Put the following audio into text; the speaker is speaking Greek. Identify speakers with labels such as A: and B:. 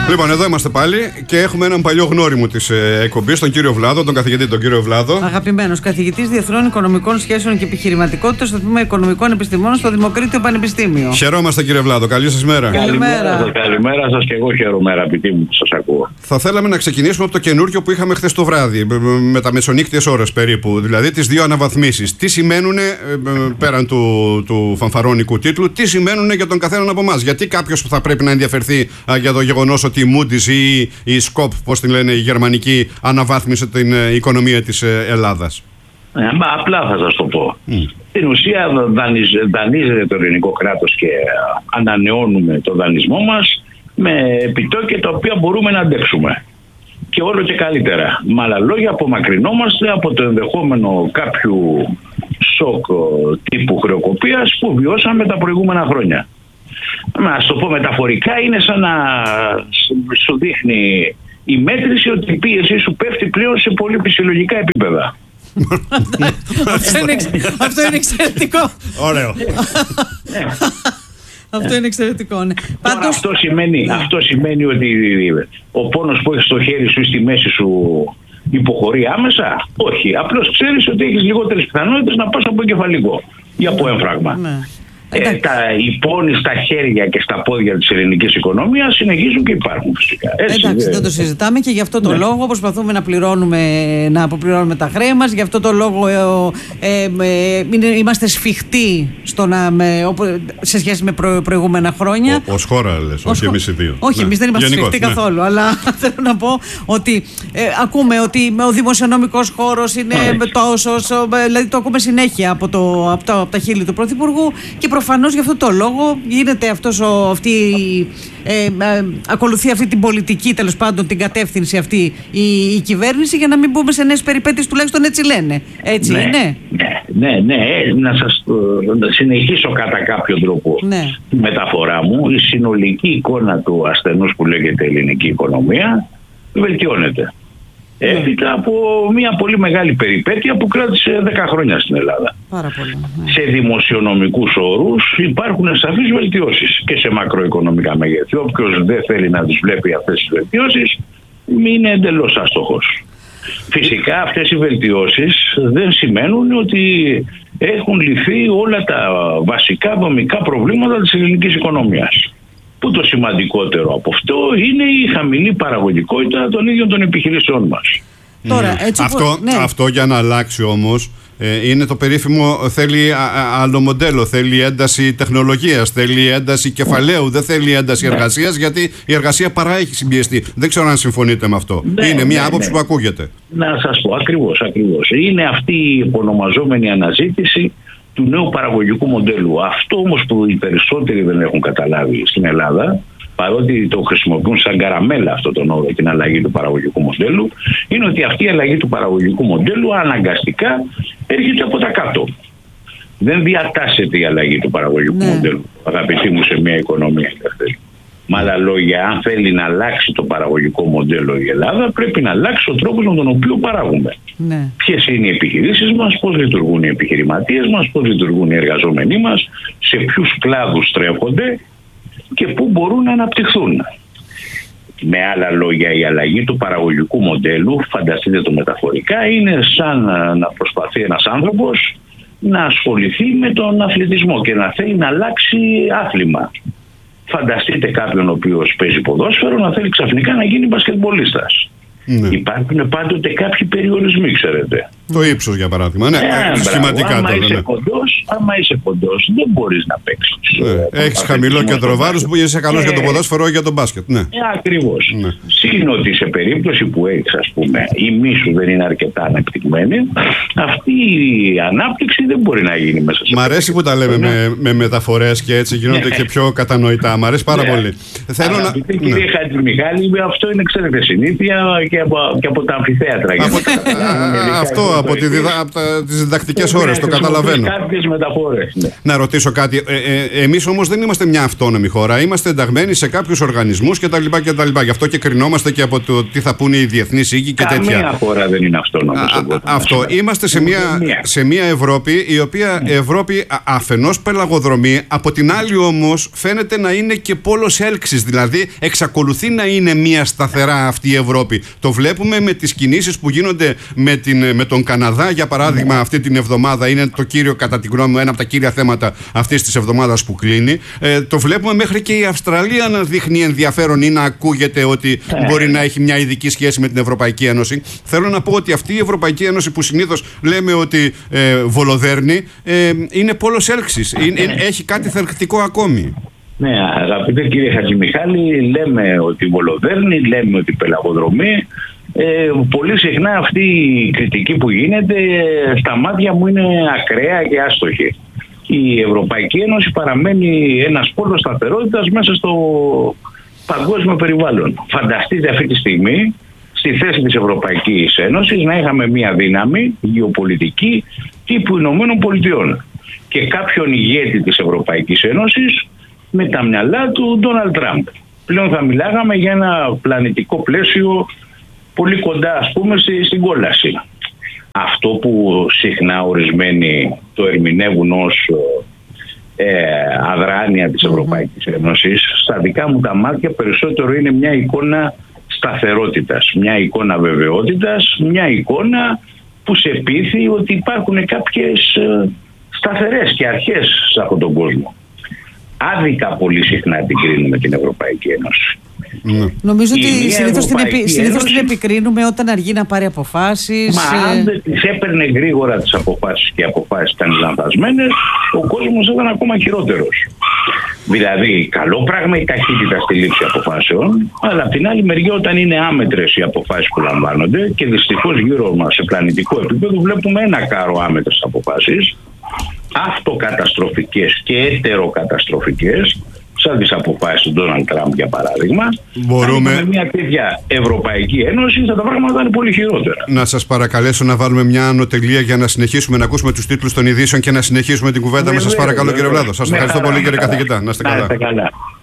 A: Λοιπόν, εδώ είμαστε πάλι και έχουμε έναν παλιό γνώριμο της εκπομπής, τον κύριο Βλάδο, τον καθηγητή, τον κύριο Βλάδο.
B: Αγαπημένος καθηγητής Διεθνών Οικονομικών Σχέσεων και Επιχειρηματικότητας στο Τμήμα Οικονομικών Επιστημών στο Δημοκρίτιο Πανεπιστήμιο.
A: Χαιρόμαστε, κύριε Βλάδο. Καλή σας μέρα.
C: Καλημέρα σας και εγώ χαίρομαι, αγαπητοί μου, που σας ακούω.
A: Θα θέλαμε να ξεκινήσουμε από το καινούριο που είχαμε χθες το βράδυ, με τα μεσονύκτιες ώρες περίπου, δηλαδή τις δύο αναβαθμίσεις. Τι σημαίνουν, πέραν του φανφαρώνικου τίτλου, τι σημαίνουν για τον καθέναν από εμάς. Γιατί κάποιος που θα πρέπει να ενδιαφερθεί για το γεγονός ότι η Moody's ή η Σκοπ, πώς την λένε, η γερμανική, αναβάθμισε την οικονομία της Ελλάδας.
C: Απλά θα σας το πω. Στην ουσία δανείζεται το ελληνικό κράτος και ανανεώνουμε το δανεισμό μας με επιτόκια τα οποία μπορούμε να αντέξουμε. Και όλο και καλύτερα. Με άλλα λόγια, απομακρυνόμαστε από το ενδεχόμενο κάποιου σοκ τύπου χρεοκοπίας που βιώσαμε τα προηγούμενα χρόνια. Να το πω μεταφορικά, είναι σαν να σου δείχνει η μέτρηση ότι η πίεση σου πέφτει πλέον σε πολύ φυσιολογικά επίπεδα.
B: Αυτό είναι εξαιρετικό.
A: Ωραίο.
B: Αυτό είναι εξαιρετικό, ναι.
C: Πάντως, αυτό σημαίνει ότι ο πόνος που έχεις στο χέρι σου ή στη μέση σου υποχωρεί άμεσα. Όχι. Απλώς ξέρεις ότι έχεις λιγότερες πιθανότητες να πας από εγκεφαλικό ή από έμφραγμα.
B: Ναι.
C: Οι πόνοι στα χέρια και στα πόδια της ελληνικής οικονομίας συνεχίζουν και υπάρχουν φυσικά.
B: Εντάξει, δεν το συζητάμε και γι' αυτό το λόγο προσπαθούμε να αποπληρώνουμε τα χρέη μας. Γι' αυτό το λόγο είμαστε σφιχτοί σε σχέση με προηγούμενα χρόνια.
A: Ως χώρα λες, όχι εμείς οι δύο.
B: Όχι, εμείς δεν είμαστε σφιχτοί καθόλου. Αλλά θέλω να πω ότι ακούμε ότι ο δημοσιονομικός χώρος είναι τόσος. Δηλαδή το ακούμε συνέχεια από τα χείλη του Πρωθυπουργού. Και προφανώς γι' αυτό το λόγο γίνεται ακολουθεί αυτή την πολιτική, τέλος πάντων την κατεύθυνση αυτή η κυβέρνηση, για να μην μπούμε σε νέες περιπέτειες, τουλάχιστον έτσι λένε. Έτσι είναι.
C: Ναι. Να σας συνεχίσω κατά κάποιο τρόπο τη μεταφορά μου. Η συνολική εικόνα του ασθενούς που λέγεται ελληνική οικονομία βελτιώνεται. Έπειτα από μια πολύ μεγάλη περιπέτεια που κράτησε 10 χρόνια στην Ελλάδα.
B: Πάρα πολύ.
C: Σε δημοσιονομικούς όρους υπάρχουν σαφείς βελτιώσεις και σε μακροοικονομικά μεγέθη. Όποιος δεν θέλει να τις βλέπει αυτές τις βελτιώσεις είναι εντελώς άστοχος. Φυσικά αυτές οι βελτιώσεις δεν σημαίνουν ότι έχουν λυθεί όλα τα βασικά δομικά προβλήματα της ελληνικής οικονομίας. Που το σημαντικότερο από αυτό είναι η χαμηλή παραγωγικότητα των ίδιων των επιχειρήσεων μας.
B: Τώρα,
A: αυτό για να αλλάξει όμως είναι το περίφημο, θέλει άλλο μοντέλο, θέλει ένταση τεχνολογίας, θέλει ένταση κεφαλαίου, δεν θέλει ένταση εργασίας, γιατί η εργασία παρά έχει συμπιεστεί. Δεν ξέρω αν συμφωνείτε με αυτό. Είναι μια άποψη που ακούγεται.
C: Να σας πω, ακριβώς. Είναι αυτή η επωνομαζόμενη αναζήτηση του νέου παραγωγικού μοντέλου. Αυτό όμως που οι περισσότεροι δεν έχουν καταλάβει στην Ελλάδα, παρότι το χρησιμοποιούν σαν καραμέλα αυτό τον όρο, την αλλαγή του παραγωγικού μοντέλου, είναι ότι αυτή η αλλαγή του παραγωγικού μοντέλου αναγκαστικά έρχεται από τα κάτω. Δεν διατάσσεται η αλλαγή του παραγωγικού μοντέλου, αγαπητοί μου, σε μια οικονομία. Με άλλα λόγια, αν θέλει να αλλάξει το παραγωγικό μοντέλο η Ελλάδα, πρέπει να αλλάξει ο τρόπος με τον οποίο παράγουμε. Ποιες είναι οι επιχειρήσεις μας, πώς λειτουργούν οι επιχειρηματίες μας, πώς λειτουργούν οι εργαζόμενοι μας, σε ποιους κλάδους στρέφονται και πού μπορούν να αναπτυχθούν. Με άλλα λόγια, η αλλαγή του παραγωγικού μοντέλου, φανταστείτε το μεταφορικά, είναι σαν να προσπαθεί ένας άνθρωπος να ασχοληθεί με τον αθλητισμό και να θέλει να αλλάξει άθλημα. Φανταστείτε κάποιον ο οποίος παίζει ποδόσφαιρο να θέλει ξαφνικά να γίνει μπασκετμπολίστας. Υπάρχουν πάντοτε κάποιοι περιορισμοί, ξέρετε.
A: Το ύψος, για παράδειγμα. Σχηματικά
C: άμα είσαι κοντός, δεν μπορείς να παίξεις.
A: Έχεις χαμηλό κέντρο βάρους που είσαι καλός για το ποδόσφαιρο ή για το μπάσκετ.
C: Ακριβώς. Συν ότι σε περίπτωση που έχεις, ας πούμε, η μη σου δεν είναι αρκετά αναπτυγμένη, αυτή η ανάπτυξη δεν μπορεί να γίνει μέσα σε.
A: Μ' αρέσει που τα λέμε με μεταφορές και έτσι γίνονται και πιο κατανοητά. Μ' αρέσει πάρα πολύ.
C: Κύριε Χατζημιχάλη, αυτό είναι, ξέρετε, συνήθεια και από τα αμφιθέατρα.
A: από τις διδακτικές ώρες, το καταλαβαίνω.
C: Κάποιες μεταφορές. Ναι.
A: Να ρωτήσω κάτι. Εμείς όμως δεν είμαστε μια αυτόνομη χώρα. Είμαστε ενταγμένοι σε κάποιους οργανισμούς κτλ. Γι' αυτό και κρινόμαστε και από το τι θα πούνε οι διεθνείς οίκοι και τέτοια.
C: Καμία χώρα δεν είναι αυτόνομη.
A: Αυτό. Είμαστε σε μια Ευρώπη, η οποία Ευρώπη αφενός πελαγοδρομεί, από την άλλη όμως φαίνεται να είναι και πόλος έλξης. Δηλαδή εξακολουθεί να είναι μια σταθερά αυτή η Ευρώπη. Το βλέπουμε με τις κινήσεις που γίνονται με τον Καναδά, για παράδειγμα, αυτή την εβδομάδα. Είναι το κύριο, κατά τη γνώμη μου, ένα από τα κύρια θέματα αυτής της εβδομάδας που κλείνει. Το βλέπουμε μέχρι και η Αυστραλία να δείχνει ενδιαφέρον ή να ακούγεται ότι μπορεί να έχει μια ειδική σχέση με την Ευρωπαϊκή Ένωση. Θέλω να πω ότι αυτή η Ευρωπαϊκή Ένωση που συνήθως λέμε ότι βολοδέρνει, είναι πόλος έλξης. Έχει κάτι θελκτικό ακόμη.
C: Ναι, αγαπητέ κύριε Χατζημιχάλη, λέμε ότι βολοδέρνει, λέμε ότι πελαγοδρομεί. Πολύ συχνά αυτή η κριτική που γίνεται στα μάτια μου είναι ακραία και άστοχη. Η Ευρωπαϊκή Ένωση παραμένει ένας πόλος σταθερότητας μέσα στο παγκόσμιο περιβάλλον. Φανταστείτε αυτή τη στιγμή στη θέση της Ευρωπαϊκής Ένωσης να είχαμε μια δύναμη γεωπολιτική τύπου Ηνωμένων Πολιτειών και κάποιον ηγέτη της Ευρωπαϊκής Ένωσης με τα μυαλά του Ντόναλντ Τραμπ. Πλέον θα μιλάγαμε για ένα πλανητικό πλαίσιο πολύ κοντά, ας πούμε, στην κόλαση. Αυτό που συχνά ορισμένοι το ερμηνεύουν ως αδράνεια της Ευρωπαϊκής Ένωσης, στα δικά μου τα μάτια περισσότερο είναι μια εικόνα σταθερότητας, μια εικόνα βεβαιότητας, μια εικόνα που σε πείθει ότι υπάρχουν κάποιες σταθερές και αρχές σε αυτόν τον κόσμο. Άδικα πολύ συχνά την κρίνουμε την Ευρωπαϊκή Ένωση.
B: Νομίζω ότι συνήθως την επικρίνουμε όταν αργεί να πάρει αποφάσεις.
C: Μα αν δεν τις έπαιρνε γρήγορα τις αποφάσεις και οι αποφάσεις ήταν λανθασμένες, ο κόσμος ήταν ακόμα χειρότερος. Δηλαδή, καλό πράγμα η ταχύτητα στη λήψη αποφάσεων, αλλά από την άλλη μεριά, όταν είναι άμετρες οι αποφάσεις που λαμβάνονται, και δυστυχώς γύρω μας σε πλανητικό επίπεδο βλέπουμε ένα κάρο άμετρες αποφάσεις, αυτοκαταστροφικές και ετεροκαταστροφικές, σαν τις αποφάσεις του Ντόναλντ Τραμπ για παράδειγμα. Με μια τέτοια Ευρωπαϊκή Ένωση τα πράγματα θα είναι πολύ χειρότερα.
A: Να σας παρακαλέσω να βάλουμε μια ανωτελεία για να συνεχίσουμε να ακούσουμε τους τίτλους των ειδήσεων και να συνεχίσουμε την κουβέντα. Σας παρακαλώ, κύριε Βλάδο. Σας ευχαριστώ πολύ, κύριε καθηγητά. Να είστε καλά.